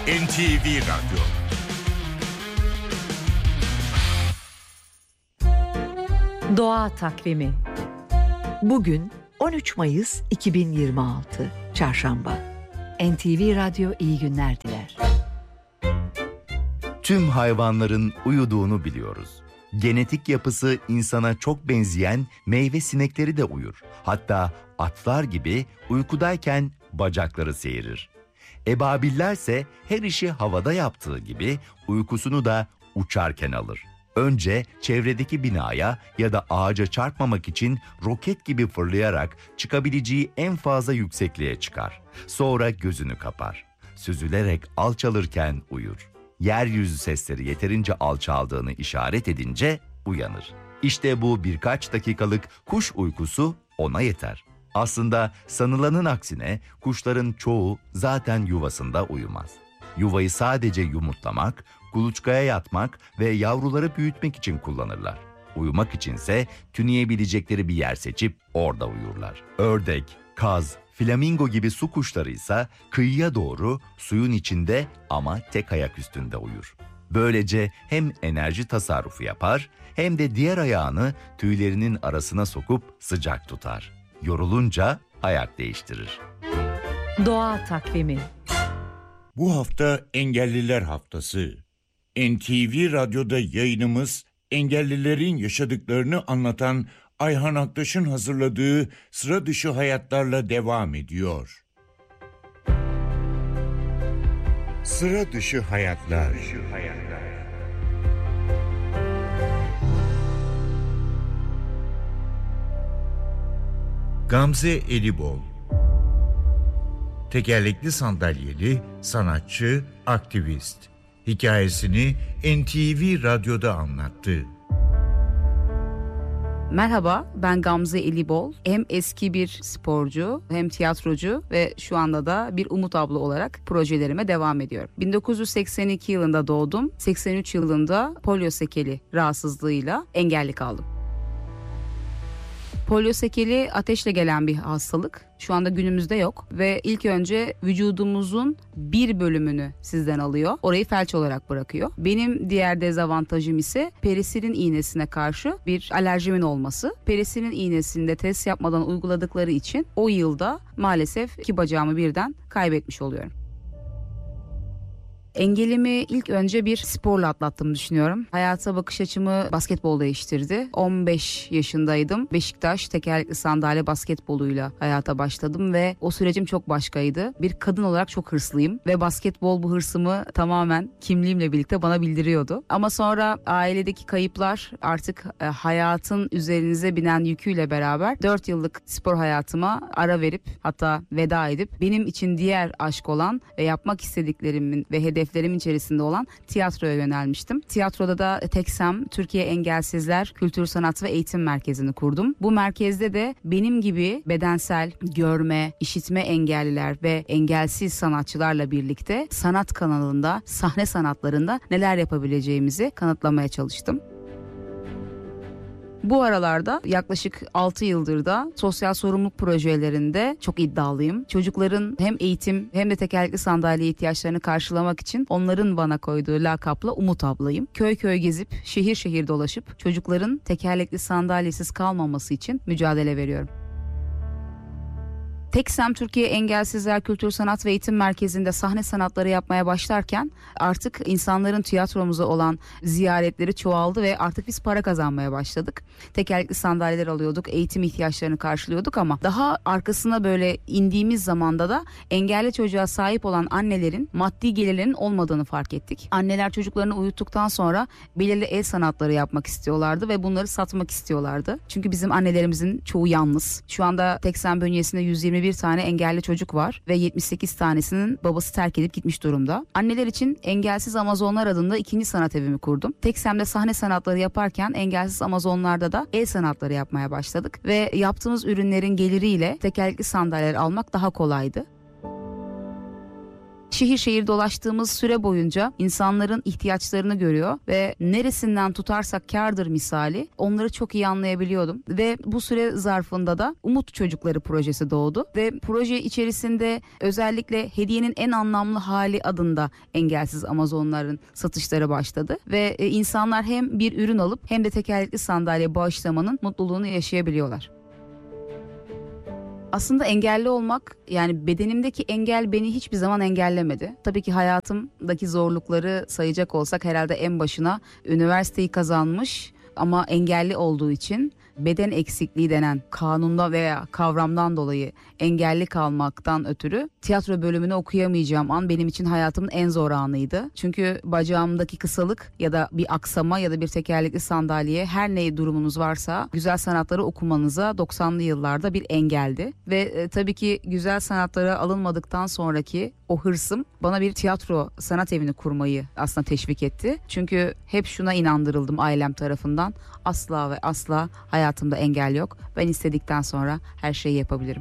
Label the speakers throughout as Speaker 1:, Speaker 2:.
Speaker 1: NTV Radyo.
Speaker 2: Doğa Takvimi. Bugün 13 Mayıs 2026 Çarşamba. NTV Radyo iyi günler diler.
Speaker 3: Tüm hayvanların uyuduğunu biliyoruz. Genetik yapısı insana çok benzeyen meyve sinekleri de uyur. Hatta atlar gibi uykudayken bacakları seyirir. Ebabillerse her işi havada yaptığı gibi uykusunu da uçarken alır. Önce çevredeki binaya ya da ağaca çarpmamak için roket gibi fırlayarak çıkabileceği en fazla yüksekliğe çıkar. Sonra gözünü kapar. Süzülerek alçalırken uyur. Yeryüzü sesleri yeterince alçaldığını işaret edince uyanır. İşte bu birkaç dakikalık kuş uykusu ona yeter. Aslında sanılanın aksine kuşların çoğu zaten yuvasında uyumaz. Yuvayı sadece yumurtlamak, kuluçkaya yatmak ve yavruları büyütmek için kullanırlar. Uyumak içinse tüneyebilecekleri bir yer seçip orada uyurlar. Ördek, kaz, flamingo gibi su kuşları ise kıyıya doğru suyun içinde ama tek ayak üstünde uyur. Böylece hem enerji tasarrufu yapar hem de diğer ayağını tüylerinin arasına sokup sıcak tutar. Yorulunca ayak değiştirir.
Speaker 2: Doğa Takvimi.
Speaker 1: Bu hafta Engelliler Haftası. NTV Radyo'da yayınımız engellilerin yaşadıklarını anlatan Ayhan Aktaş'ın hazırladığı Sıra Dışı Hayatlarla devam ediyor. Sıra Dışı Hayatlar. Gamze Elibol, tekerlekli sandalyeli, sanatçı, aktivist. Hikayesini NTV Radyo'da anlattı.
Speaker 4: Merhaba, ben Gamze Elibol. Hem eski bir sporcu, hem tiyatrocu ve şu anda da bir Umut abla olarak projelerime devam ediyorum. 1982 yılında doğdum. 83 yılında poliosekeli rahatsızlığıyla engelli kaldım. Poliosekeli ateşle gelen bir hastalık. Şu anda günümüzde yok ve ilk önce vücudumuzun bir bölümünü sizden alıyor. Orayı felç olarak bırakıyor. Benim diğer dezavantajım ise perisilin iğnesine karşı bir alerjimin olması. Perisilin iğnesini de test yapmadan uyguladıkları için o yılda maalesef iki bacağımı birden kaybetmiş oluyorum. Engelimi ilk önce bir sporla atlattığımı düşünüyorum. Hayata bakış açımı basketbol değiştirdi. 15 yaşındaydım. Beşiktaş tekerlekli sandalye basketboluyla hayata başladım ve o sürecim çok başkaydı. Bir kadın olarak çok hırslıyım ve basketbol bu hırsımı tamamen kimliğimle birlikte bana bildiriyordu. Ama sonra ailedeki kayıplar artık hayatın üzerinize binen yüküyle beraber 4 yıllık spor hayatıma ara verip hatta veda edip benim için diğer aşk olan ve yapmak istediklerimin ve hedeflerimin içerisinde olan tiyatroya yönelmiştim. Tiyatroda da TEKSEM, Türkiye Engelsizler Kültür Sanat ve Eğitim Merkezi'ni kurdum. Bu merkezde de benim gibi bedensel, görme, işitme engelliler ve engelsiz sanatçılarla birlikte sanat kanalında, sahne sanatlarında neler yapabileceğimizi kanıtlamaya çalıştım. Bu aralarda yaklaşık 6 yıldır da sosyal sorumluluk projelerinde çok iddialıyım. Çocukların hem eğitim hem de tekerlekli sandalye ihtiyaçlarını karşılamak için onların bana koyduğu lakapla Umut ablayım. Köy köy gezip şehir şehir dolaşıp çocukların tekerlekli sandalyesiz kalmaması için mücadele veriyorum. TEKSEM Türkiye Engelsizler Kültür Sanat ve Eğitim Merkezi'nde sahne sanatları yapmaya başlarken artık insanların tiyatromuza olan ziyaretleri çoğaldı ve artık biz para kazanmaya başladık. Tekerlekli sandalyeler alıyorduk, eğitim ihtiyaçlarını karşılıyorduk ama daha arkasına böyle indiğimiz zamanda da engelli çocuğa sahip olan annelerin maddi gelirlerinin olmadığını fark ettik. Anneler çocuklarını uyuttuktan sonra belirli el sanatları yapmak istiyorlardı ve bunları satmak istiyorlardı. Çünkü bizim annelerimizin çoğu yalnız. Şu anda TEKSEM bünyesinde 121 tane engelli çocuk var ve 78 tanesinin babası terk edip gitmiş durumda. Anneler için Engelsiz Amazonlar adında ikinci sanat evimi kurdum. TEKSEM'de sahne sanatları yaparken Engelsiz Amazonlar'da da el sanatları yapmaya başladık ve yaptığımız ürünlerin geliriyle tekerlekli sandalyeler almak daha kolaydı. Şehir şehir dolaştığımız süre boyunca insanların ihtiyaçlarını görüyor ve neresinden tutarsak kârdır misali onları çok iyi anlayabiliyordum. Ve bu süre zarfında da Umut Çocukları projesi doğdu ve proje içerisinde özellikle hediyenin en anlamlı hali adında engelsiz Amazonların satışları başladı ve insanlar hem bir ürün alıp hem de tekerlekli sandalye bağışlamanın mutluluğunu yaşayabiliyorlar. Aslında engelli olmak, yani bedenimdeki engel beni hiçbir zaman engellemedi. Tabii ki hayatımdaki zorlukları sayacak olsak herhalde en başına üniversiteyi kazanmış ama engelli olduğu için beden eksikliği denen kanunda veya kavramdan dolayı engelli kalmaktan ötürü tiyatro bölümünü okuyamayacağım an benim için hayatımın en zor anıydı. Çünkü bacağımdaki kısalık ya da bir aksama ya da bir tekerlekli sandalye, her ne durumunuz varsa güzel sanatları okumanıza 90'lı yıllarda bir engeldi. Ve tabii ki güzel sanatlara alınmadıktan sonraki o hırsım bana bir tiyatro sanat evini kurmayı aslında teşvik etti. Çünkü hep şuna inandırıldım ailem tarafından: asla ve asla hayatımda engel yok. Ben istedikten sonra her şeyi yapabilirim.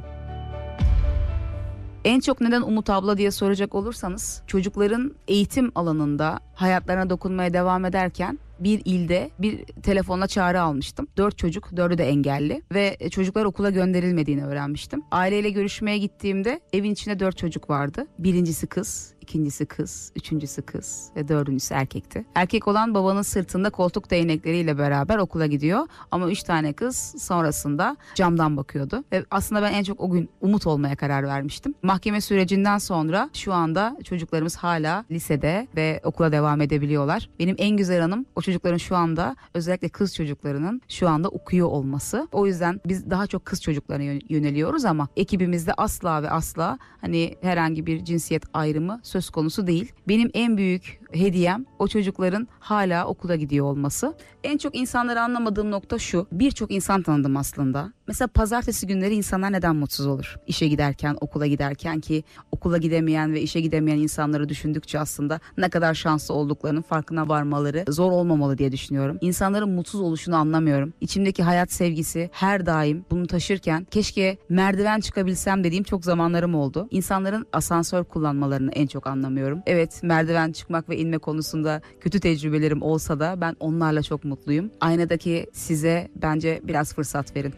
Speaker 4: En çok neden Umut abla diye soracak olursanız, çocukların eğitim alanında hayatlarına dokunmaya devam ederken bir ilde bir telefonla çağrı almıştım. 4 çocuk, 4'ü de engelli ve çocuklar okula gönderilmediğini öğrenmiştim. Aileyle görüşmeye gittiğimde evin içinde 4 çocuk vardı. Birincisi kız, ikincisi kız, üçüncüsü kız ve dördüncüsü erkekti. Erkek olan babanın sırtında koltuk değnekleriyle beraber okula gidiyor ama 3 tane kız sonrasında camdan bakıyordu. Ve aslında ben en çok o gün Umut olmaya karar vermiştim. Mahkeme sürecinden sonra şu anda çocuklarımız hala lisede ve okula devam edebiliyorlar. Benim en güzel anım o çocukların şu anda, özellikle kız çocuklarının şu anda okuyor olması. O yüzden biz daha çok kız çocuklarına yöneliyoruz ama ekibimizde asla ve asla hani herhangi bir cinsiyet ayrımı söz konusu değil. Benim en büyük hediyem o çocukların hala okula gidiyor olması. En çok insanları anlamadığım nokta şu: birçok insan tanıdım aslında. Mesela pazartesi günleri insanlar neden mutsuz olur? İşe giderken, okula giderken, ki okula gidemeyen ve işe gidemeyen insanları düşündükçe aslında ne kadar şanslı olduklarının farkına varmaları zor olmamalı diye düşünüyorum. İnsanların mutsuz oluşunu anlamıyorum. İçimdeki hayat sevgisi her daim bunu taşırken keşke merdiven çıkabilsem dediğim çok zamanlarım oldu. İnsanların asansör kullanmalarını en çok anlamıyorum. Evet, merdiven çıkmak ve inme konusunda kötü tecrübelerim olsa da ben onlarla çok mutluyum. Aynadaki size bence biraz fırsat verin.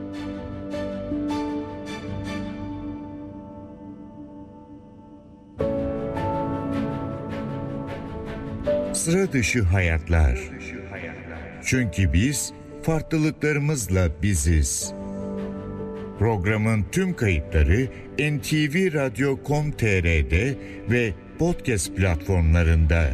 Speaker 1: Sıra dışı hayatlar. Çünkü biz farklılıklarımızla biziz. Programın tüm kayıtları ntvradio.com.tr'de ve podcast platformlarında.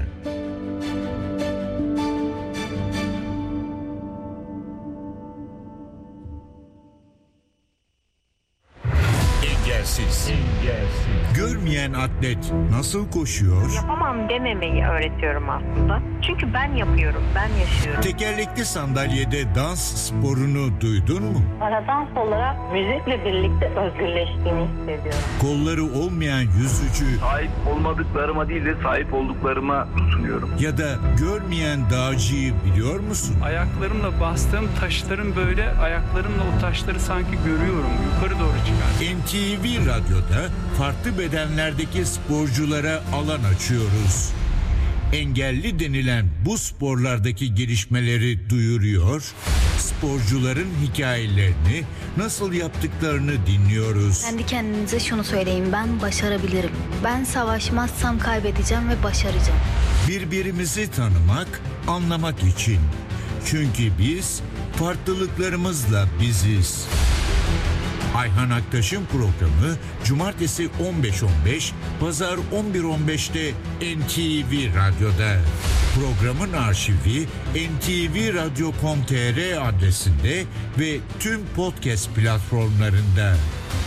Speaker 1: Engelsiz. Görmeyen atlet nasıl koşuyor?
Speaker 5: Yapamam dememeyi öğretiyorum aslında. Çünkü ben yapıyorum, ben yaşıyorum.
Speaker 1: Tekerlekli sandalyede dans sporunu duydun mu?
Speaker 5: Dans olarak müzikle birlikte özgürleştiğimi hissediyorum.
Speaker 1: Kolları olmayan yüzücü,
Speaker 6: sahip olmadıklarıma değil de sahip olduklarıma sunuyorum.
Speaker 1: ya da görmeyen dağcıyı biliyor musun?
Speaker 7: Ayaklarımla bastığım taşların böyle ayaklarımla o taşları sanki görüyorum. Yukarı doğru çıkar.
Speaker 1: NTV Radyo'da farklı bedenlerdeki sporculara alan açıyoruz. Engelli denilen bu sporlardaki gelişmeleri duyuruyor, sporcuların hikayelerini, nasıl yaptıklarını dinliyoruz.
Speaker 8: Kendi kendinize şunu söyleyin: ben başarabilirim. Ben savaşmazsam kaybedeceğim ve başaracağım.
Speaker 1: Birbirimizi tanımak, anlamak için. Çünkü biz farklılıklarımızla biziz. Ayhan Aktaş'ın programı Cumartesi 15.15, Pazar 11.15'te NTV Radyo'da. Programın arşivi ntvradio.com.tr adresinde ve tüm podcast platformlarında.